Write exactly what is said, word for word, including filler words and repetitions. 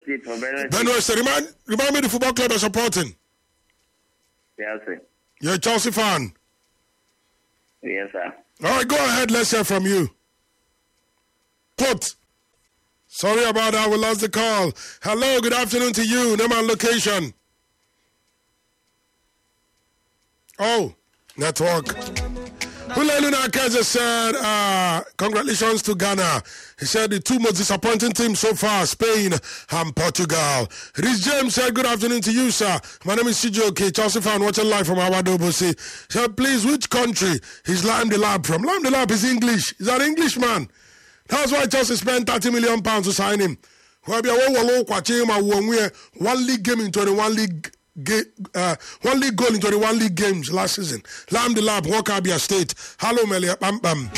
State. From Benue State. Benue State. Remind, remind me the football club you're supporting. Yes, sir. You're a Chelsea fan. Yes, sir. All right, go ahead. Let's hear from you. Put. Sorry about that. We lost the call. Hello, good afternoon to you. Name and location. Oh, network. Hulelu Nakaza said, uh, congratulations to Ghana. He said the two most disappointing teams so far, Spain and Portugal. Rhys James said, good afternoon to you, sir. My name is Sijoke, Chelsea fan, watching live from Awadobosi. He said, please, which country is Lime the Lab from? Lime the Lab is English. He's an Englishman. That's why Chelsea spent thirty million pounds to sign him. One league game in twenty-one league uh, one league goal in twenty-one league games last season. Lime the Lab, Walker Abia State. Hello, Melia Bam Bam.